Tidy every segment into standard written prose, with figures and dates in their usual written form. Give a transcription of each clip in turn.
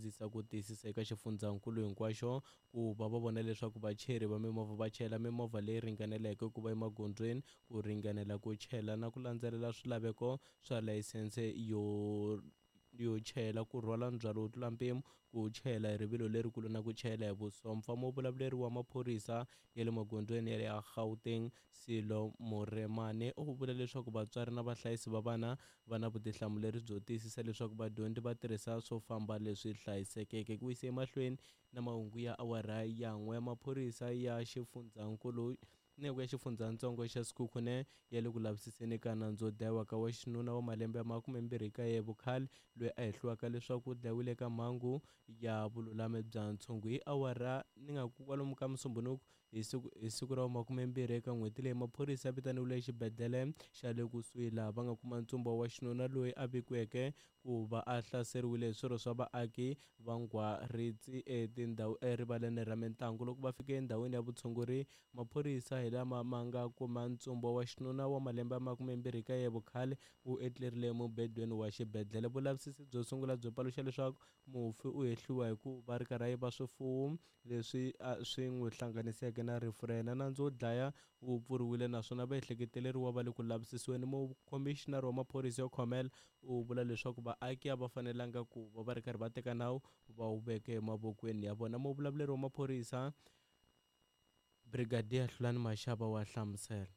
dyondzisa ku tiyisisa eka xifundzankulu hinkwaxo ku va vona leswaku vachayeri va mimovha va chayela mimovha leyi ringaneleke ku va emagondzweni ku ringanela ku chayela na ku landzelela swilaveko swa layisense yo chayela ku rhwala ndzhwalo wo tlula mpimo ku chayela hi rivilo lerikulu na ku chayela hi vusopfa. Muvulavuleri wa maphorisa ya le magondzweni ya le Gauteng Silo Moremane u vula leswaku vatswari na vahlayisi va vana va na vutihlamuleri byo tiyisisa leswaku vadyondzi va tirhisa swo famba leswi hlayisekeke. Ku yisa emahlweni na mahungu ya awara yan'we ya maphorisa ya xifundzankulu Neko ya xifundzatsongo xa Sekhukhune ya le ku lavisiseni ka nandzu wo dlayiwa ka wa xinuna wa malembe ya 29 vukhale loyi a hehliwaka leswaku u dlayiwile ka mhangu ya vululami bya ntshungu hi awara ni nga ku kwalomu ka Musumbunuku hi siku ra 20 eka n'hweti leyi maphorisa vitaniwile exibedhlele xa le kusuhi laha va nga kuma ntsumbo wa xinuna loyi a vikiweke ku va a hlaseriwile hi swirho swa vaaki va Ngwaritsi erivaleni ra mitlangu. Loko va fike endhawini ya vutshunguri maphorisa hi lama ma nga kuma ntsumbo wa xinuna wa malembe ya 29 vukhale u etlerile emubedweni wa xibedhlele. Vulavisisi byo sungula byo paluxa leswaku mufi u hehliwa hi ku va ri karhi a yiva swifuwo leswi swi n'wi hlanganiseke na rifu ra yena. Nandzu wo dlaya wu pfuriwile naswona vaehleketeleriwa va le ku lavisisiweni. Mukomishinari wa maphorisa yo khomela u vula leswaku vaaki a va fanelanga ku va ri karhi va teka nawu va wu veke emavokweni ya vona. Muvulavuleri wa maphorisa Brigadier Hlulani Mashaba wa hlamusela.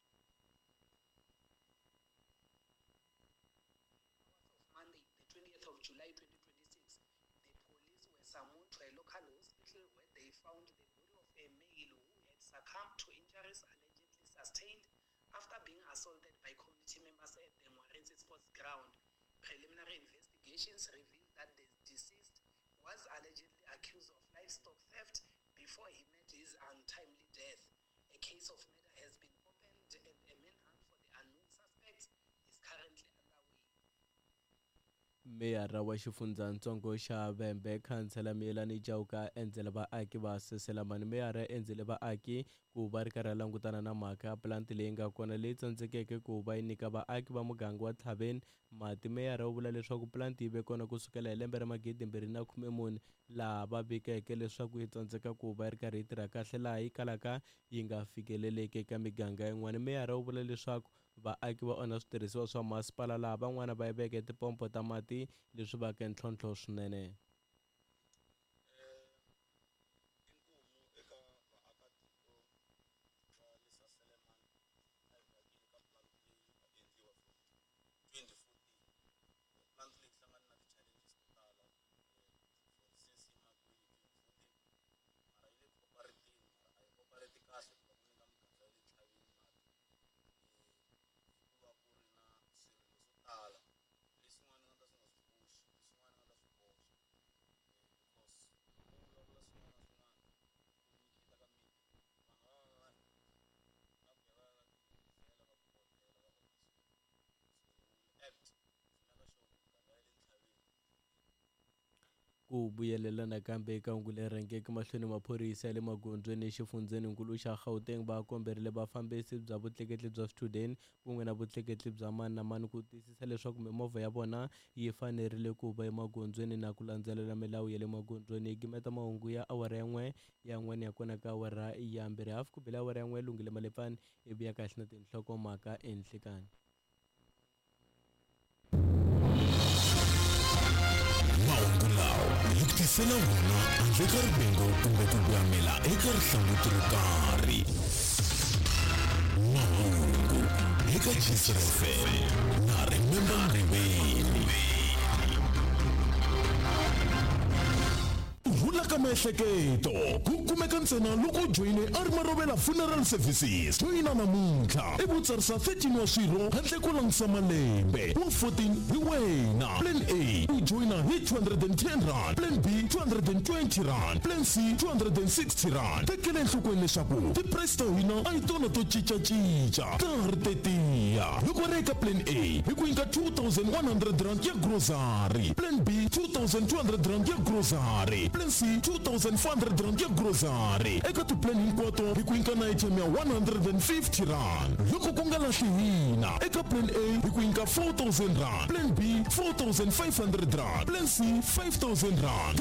Monday, the 20th of July 2026, the police were summoned to a local hospital where they found the body of a male who had succumbed to injuries allegedly sustained after being assaulted by community members at the Ngwaritsi Sports Ground. Preliminary investigations revealed that the deceased was allegedly accused of livestock theft before he met his untimely death. A case of murder has been opened and a manhunt for the unknown suspects is currently underway. Meyara wa xifundzatsongo xa Vhembe Khansela Miyelani Chauka endzela vaaki va Seselamani. Meyara endzele vaaki ku va ri karhi langutana na mhaka ya planti leyi nga kona leyi tsandzekeke ku va yi nyika vaaki va muganga wa Thaveni mati. Meyara u vula leswaku planti yi ve kona kusukela hi lembe ra 2014 laha va vikeke leswaku yi tsandzeka ku va yi ri karhi yi tirha kahle laha yi kalaka yi nga fikeleleki eka miganga yin'wana. Meyara u vula leswaku vaaki va ona switirhisiwa swa masipala laha van'wana va yiveke tipompo ta mati leswi va ka ntlhontlho swinene. Ku vuyelela nakambe eka hungu leri rhangeke mahlweni maphorisa ya le magondzweni exifundzeninkulu xa Gauteng va komberile vafambisi bya vutleketli bya swichudeni kun'we na vutleketli bya mani na mani ku tiyisisa leswaku mimovha ya vona yi fanerile ku va emagondzweni na ku landzelela milawu ya le magondzweni. Hi gimeta mahungu ya awara ya n'we ya kona ka awara ya mbirhi hafu ku bela awara ya n'we Lungile Malepani ivi ya kahle na tinhlokomhaka enhlikani. Tisela wona handle ka ribengo kumbe ku guamela eka rihlanguti ro karhi. Mahungu eka GCFM na Remember Ndebeni. Rhula ka miehleketo ku kumeka ntsena loko joyine Arimarovela Funeral Services. Joyina namuntlha ivutsarisa 13 wa swirho handle ko langisa malembe. 14 hi wena. Plan A u joyina hi 210 rand. Plan B 220 rand. Plan C 260 rand. Tekela enhlokweni leswaku ti-price ta hina a hi tona to cincacinca ta ha ri tetiya. Loko ri eka Plan A hi ku nyika 2100 rand ya grocery. Plan B 2200 rand ya grocery. Plan C 2400 rand ya grocery. Eka ti-plan hinkwato hi ku nyika na item ya 150 rand. Loko ku nga lahli hina eka Plan A hi ku nyika 4000 rand. Plan B 4500 rand. Plan C 5000 rand.